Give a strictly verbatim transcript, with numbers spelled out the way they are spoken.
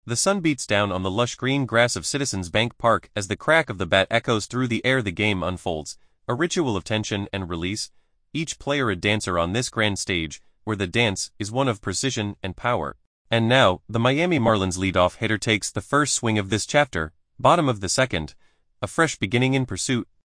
The sun beats down on the lush green grass of Citizens Bank Park as the crack of the bat echoes through the air. The game unfolds, a ritual of tension and release, each player a dancer on this grand stage, where the dance is one of precision and power. And now, the Miami Marlins leadoff hitter takes the first swing of this chapter, bottom of the second, a fresh beginning in pursuit.